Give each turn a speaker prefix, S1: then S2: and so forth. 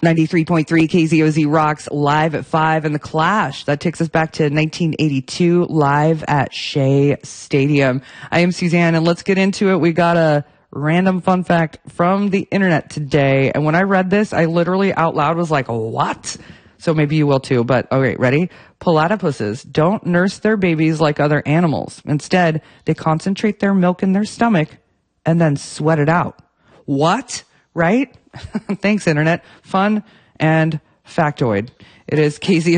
S1: 93.3 KZOZ rocks live at 5 in the Clash. That takes us back to 1982 live at Shea Stadium. I am Suzanne, and let's get into it. We got a random fun fact from the internet today. And when I read this, I literally out loud was like, what? So maybe you will too. But okay, ready? Platypuses don't nurse their babies like other animals. Instead, they concentrate their milk in their stomach and then sweat it out. What? Right? Thanks, internet. Fun and factoid. It is KZOZ.